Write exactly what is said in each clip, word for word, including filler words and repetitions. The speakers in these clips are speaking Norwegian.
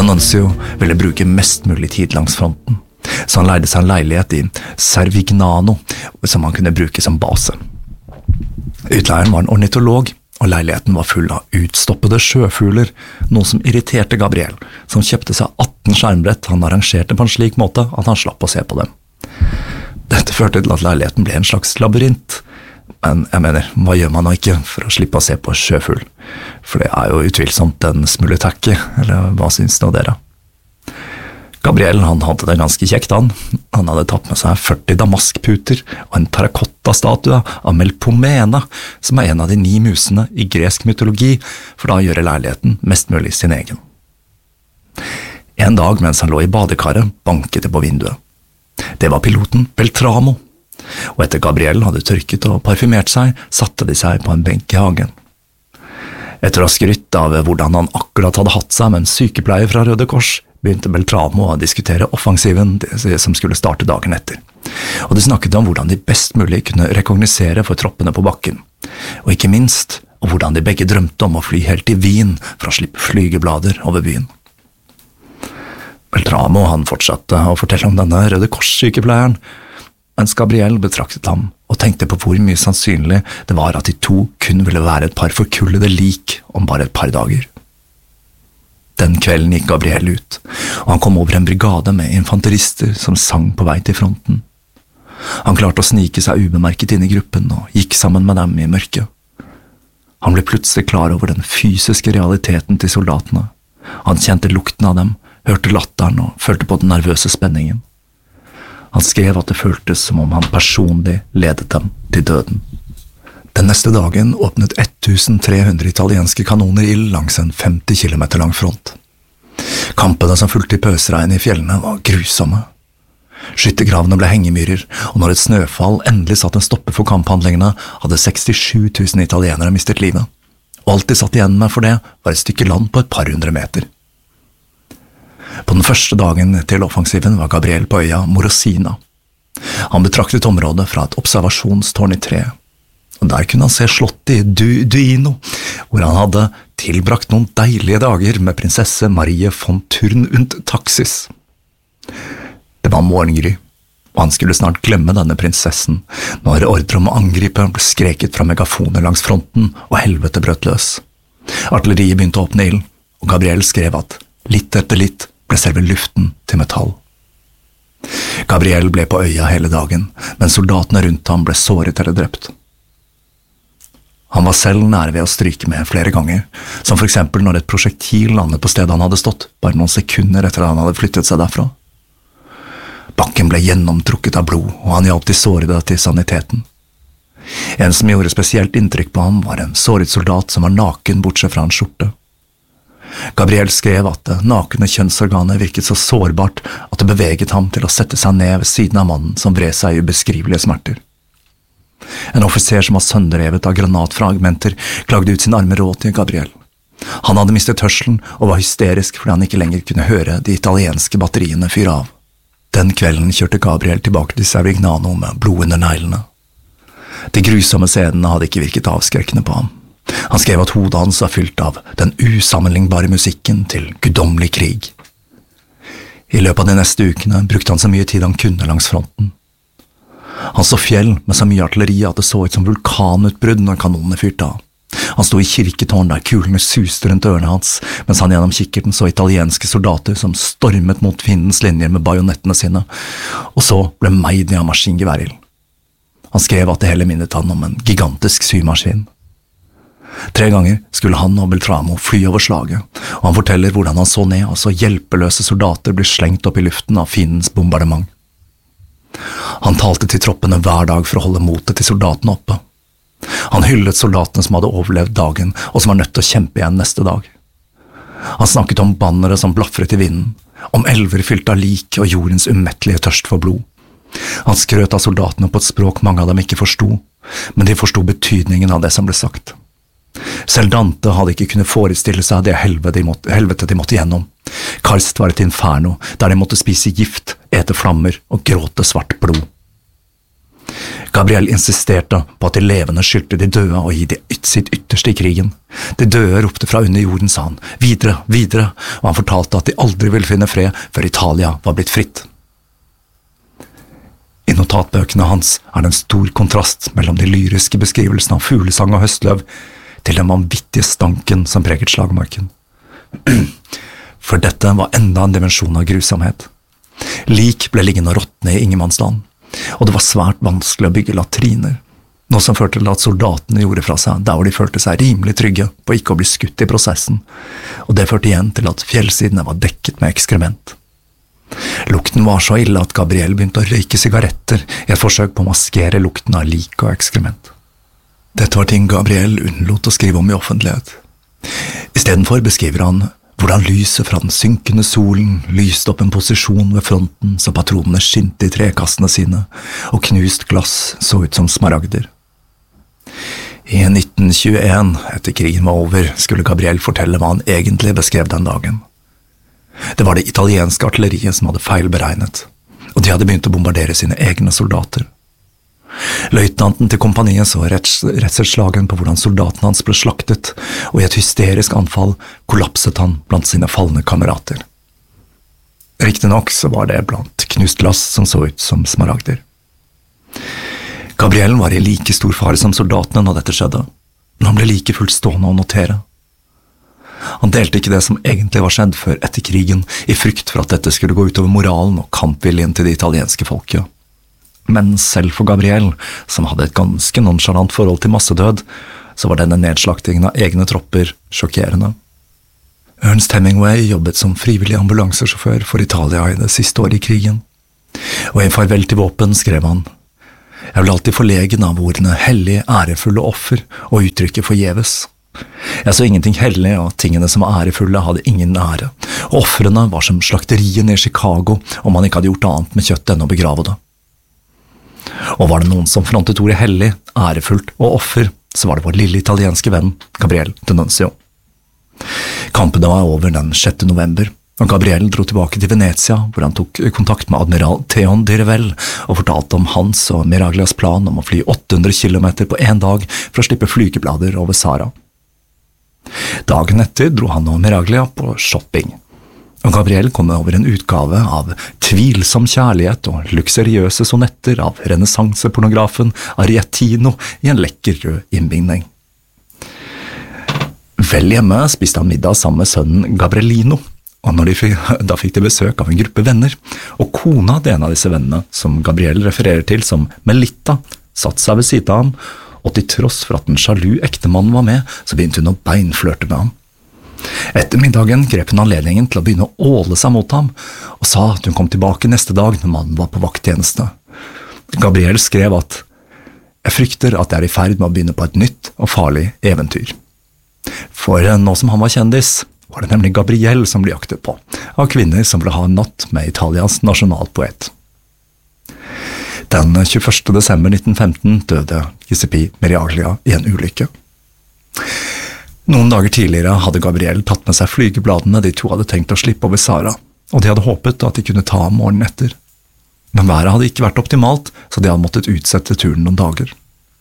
Annuncio ville bruke mest mulig tid langs fronten, så han leide seg en leilighet i Servignano, som han kunne bruke som base. Utleieren var en ornitolog, og leiligheten var full av utstoppede sjøfugler, noe som irriterte Gabriel, som kjøpte seg atten skjermbrett han arrangerte på en slik måte at han slapp å se på dem. Dette førte til at leiligheten ble en slags labyrint, men jeg mener, hva gjør man nå ikke for å slippe å se på sjøfugl? For det er jo utvilsomt en smule tacky, eller hva synes nå dere? Gabriel, han hadde det ganske kjekt han. Han hadde tatt med seg førti damaskputer og en terrakotta-statue av Melpomene, som er en av de ni musene i gresk mytologi, for da å gjøre leiligheten mest mulig sin egen. En dag mens han lå i badekaret, banket det på vinduet. Det var piloten Beltramo, og etter Gabriel hadde tørket og parfymert seg, satte de seg på en benk i hagen. Etter å ha skrytt av hvordan han akkurat hadde hatt seg med en sykepleier fra Røde Kors, begynte Beltramo å diskutere offensiven som skulle starte dagen etter. Og de snakket om hvordan de best mulig kunne rekognosere for troppene på bakken, og ikke minst om hvordan de begge drømte om å fly helt til Wien for å slippe flygeblader over byen. Beltramo han fortsatte å fortelle om denne Røde Kors-sykepleieren, mens Gabriel betraktet ham og tenkte på hvor mye sannsynlig det var at de to kun ville være et par forkullede lik om bare et par dager. Den kvelden gikk Gabriel ut, og han kom over en brigade med infanterister som sang på vei til fronten. Han klarte å snike seg ubemerket inn i gruppen og gikk sammen med dem i mørket. Han ble plutselig klar over den fysiske realiteten til soldatene. Han kjente lukten av dem, hørte latteren og følte på den nervøse spenningen. Han skrev at det føltes som om han personlig ledet dem til døden. Den neste dagen åpnet ettusentre hundre italienske kanoner ild langs en femti kilometer lang front. Kampene som fulgte i pøsregn i fjellene var grusomme. Skyttergravene ble hengemyrer, og når et snøfall endelig satt en stopper for kamphandlingene, hadde sekstisju tusen italienere mistet livet. Og alt de satt igjen med for det var et stykke land på et par hundre meter. På den første dagen til offensiven var Gabriel på øya Morosina. Han betraktet området fra et observasjonstårn i tre, og der kunne han se slottet i du Duino, hvor han hadde tilbrakt noen deilige dager med prinsesse Marie von Thurn und Taxis. Det var morgengry, og han skulle snart glemme denne prinsessen, når ordre om å angripe ble skreket fra megafoner langs fronten, og helvete brøt løs. Artilleriet begynte å åpne ild, og Gabriel skrev at litt etter litt ble selve luften til metall. Gabriel ble på øya hele dagen, men soldatene rundt ham ble såret eller drept. Han var selv nære ved å stryke med flere ganger, som for eksempel når et prosjektil landet på stedet han hadde stått, bare noen sekunder etter at han hadde flyttet seg derfra. Bakken ble gjennomtrukket av blod, og han hjalp de sårede til saniteten. En som gjorde spesielt inntrykk på ham var en såret soldat som var naken bortsett fra en skjorte. Gabriel skrev at det nakne kjønnsorganet virket så sårbart at det beveget ham til å sette seg ned ved siden av mannen som vred seg i ubeskrivelige smerter. En offiser som var sønderrevet av granatfragmenter klagde ut sin arme råd til Gabriel. Han hadde mistet hørselen og var hysterisk fordi han ikke lenger kunne høre de italienske batteriene fyre av. Den kvelden kjørte Gabriel tilbake til Servignano med blod under neglene. De grusomme scenene hadde ikke virket avskrekkende på ham. Han skrev at hodet hans var fylt av den usammenlignbare musikken til guddommelig krig. I løpet av de neste ukene brukte han så mye tid han kunne langs fronten. Han så fjell med så mye artilleri at det så ut som vulkanutbrudd når kanonene fyrte av. Han sto i kirketårn der kulene suste rundt ørene hans, mens han gjennom kikkerten så italienske soldater som stormet mot fiendens linjer med bajonettene sine, og så ble meid av maskingeværild. Han skrev at det hele minnet han om en gigantisk symaskin. Tre ganger skulle han og Beltramo fly over slaget, og han forteller hvordan han så ned og så hjelpeløse soldater bli slengt opp i luften av fiendens bombardement. Han talte til troppene hver dag for å holde motet til soldatene oppe. Han hyllet soldatene som hadde overlevd dagen, og som var nødt til å kjempe igjen neste dag. Han snakket om bannere som blafret i vinden, om elver fylt av lik og jordens umettelige tørst for blod. Han skrøt av soldatene på et språk mange av dem ikke forstod, men de forstod betydningen av det som ble sagt. Selv Dante hadde ikke kunnet forestille seg det helvete de måtte, helvete de måtte gjennom. Karst var et inferno, der de måtte spise gift, ete flammer og gråte svart blod. Gabriel insisterte på at de levende skyldte de døde å gi det sitt ytterste i krigen. De døde ropte fra under jorden, sa han, videre, videre, og han fortalte at de aldri ville finne fred før Italia var blitt fritt. I notatbøkene hans er det en stor kontrast mellom de lyriske beskrivelsene av fuglesang og høstløv til den vanvittige stanken som preget slagmarken. For dette var enda en dimensjon av grusomhet. Lik ble liggende og råtne i ingenmannsland, og det var svært vanskelig å bygge latriner, noe som førte til at soldatene gjorde fra seg der hvor de følte seg rimelig trygge på ikke å bli skutt i prosessen, og det førte igjen til at fjellsidene var dekket med ekskrement. Lukten var så ille at Gabriel begynte å røyke sigaretter i et forsøk på å maskere lukten av lik og ekskrement. Dette var ting Gabriel unnlot å skrive om i offentlighet. I stedet for beskriver han hvordan lyset fra den synkende solen lyste opp en posisjon ved fronten så patronene skinte i trekassene sine, og knust glass så ut som smaragder. I nitten tjueen, etter krigen var over, skulle Gabriel fortelle hva han egentlig beskrev den dagen. Det var det italienske artilleriet som hadde feilberegnet, og de hadde begynt å bombardere sine egne soldater. Løytnanten til kompaniet så redselsslagen på hvordan soldaten hans ble slaktet, og i et hysterisk anfall kollapset han blant sine falne kamerater. Riktig nok så var det blant knust glass som så ut som smaragder. Gabriel var i like stor fare som soldatene når dette skjedde, men han ble like fullt stående og notere. Han delte ikke det som egentlig var skjedd før etter krigen, i frykt for at dette skulle gå utover moralen og kampviljen til det italienske folket. Men selv for Gabriel, som hadde et ganske nonchalant forhold til massedød, så var denne nedslaktingen av egne tropper sjokkerende. Ernest Hemingway jobbet som frivillig ambulansesjåfør for Italia i det siste året i krigen, og i en farvel til våpen skrev han: «Jeg ble alltid forlegen av ordene hellig, ærefulle offer og uttrykket forgjeves. Jeg så ingenting hellig, og tingene som var ærefulle hadde ingen ære, og offrene var som slakteriene i Chicago om man ikke hadde gjort annet med kjøttet enn å begrave det. Og var det noen som frontet ordet hellig, ærefullt og offer, så var det vår lille italienske venn, Gabriel D'Annunzio. Kampene var over den sjette november, og Gabriel dro tilbake til Venezia, hvor han tok kontakt med admiral Theon de Revel og fortalte om hans og Miraglias plan om å fly åtte hundre kilometer på en dag for å slippe flygeblader over Sahara. Dagen etter dro han og Miraglia på shopping, og Gabriel kom over en utgave av Tvilsom kjærlighet og luksuriøse sonetter av renessansepornografen Ariettino i en lekker rød innbinding. Vel hjemme spiste han middag sammen med sønnen Gabrielino, og når de fikk, da fikk de besøk av en gruppe venner, og kona til en av disse vennene, som Gabriel refererer til som Melitta, satt seg ved siden av ham, og til tross for at den sjalu ektemannen var med, så begynte hun å beinflørte med ham. Etter middagen grep hun anledningen til å begynne å åle seg mot ham, og sa at hun kom tilbake neste dag når mannen var på vakttjeneste. Gabriel skrev at «Jeg frykter at jeg er i ferd med å begynne på et nytt og farlig eventyr». For nå som han var kjendis, var det nemlig Gabriel som ble jaktet på, av kvinner som ville ha en natt med Italias nasjonalpoet. Den tjueførste desember nitten femten døde Giuseppe Miraglia i en ulykke. Noen dager tidligere hadde Gabriel tatt med seg flygebladene de to hadde tenkt å slippe over Sahara, og de hadde håpet at de kunne ta morgenen etter. Men været hadde ikke vært optimalt, så de hadde måttet utsette turen noen dager.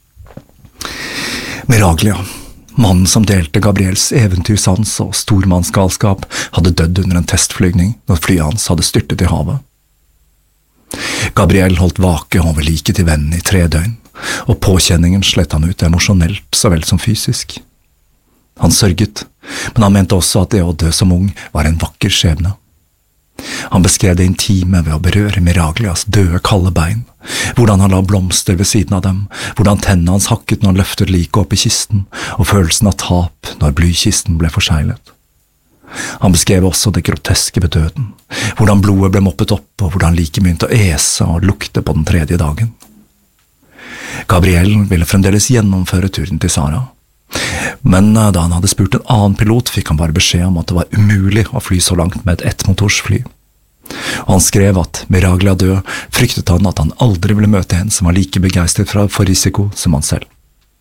Miraglia, mannen som delte Gabriels eventyrsans og stormannsgalskap, hadde dødd under en testflygning når flyet hans hadde styrtet i havet. Gabriel holdt vake over liket til vennen i tre døgn, og påkjenningen slett han ut emosjonelt så vel som fysisk. Han sørget, men han mente også at det å dø som ung var en vakker skjebne. Han beskrev det intime ved å berøre Miraglias døde kalde bein, hvordan han la blomster ved siden av dem, hvordan tennene hans hakket når han løftet liket opp i kisten, og følelsen av tap når blykisten ble forseglet. Han beskrev også det groteske ved døden, hvordan blodet ble moppet opp, og hvordan liket begynte å ese og lukte på den tredje dagen. Gabriel ville fremdeles gjennomføre turen til Sahara. Men da han hadde spurt en annen pilot, fikk han bare beskjed om at det var umulig å fly så langt med et ettmotorsfly. Og han skrev at Miraglia død, fryktet han at han aldri ville møte en som var like begeistret for risiko som han selv.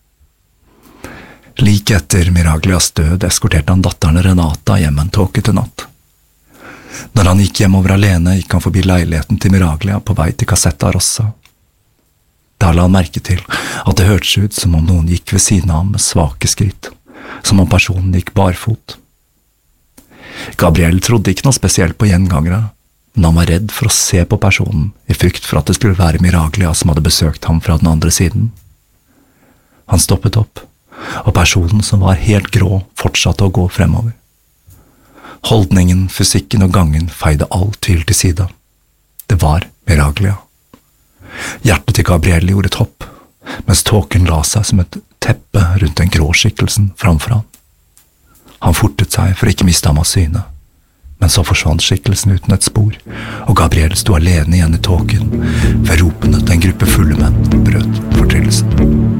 Like etter Miraglias død eskorterte han datteren Renata hjem en tåkete natt. Når han gikk hjemover alene, gikk han forbi leiligheten til Miraglia på vei til Cassetta Rossa. Da la han merke til at det hørtes ut som om noen gikk ved siden av ham med svake skritt, som om personen gikk barfot. Gabriel trodde ikke noe spesielt på gjengangere, men han var redd for å se på personen i frykt for at det skulle være Miraglia som hadde besøkt ham fra den andre siden. Han stoppet opp, og personen som var helt grå fortsatte å gå fremover. Holdningen, fysikken og gangen feide all tvil til side. Det var Miraglia. Hjertet til Gabriel gjorde et hopp, mens tåken la seg som et teppe rundt den grå skikkelsen framfor han. Han fortet seg for å ikke miste ham av syne, men så forsvant skikkelsen uten et spor, og Gabriel sto alene igjen i tåken, ved ropene til en gruppe fulle menn brøt fortryllelsen.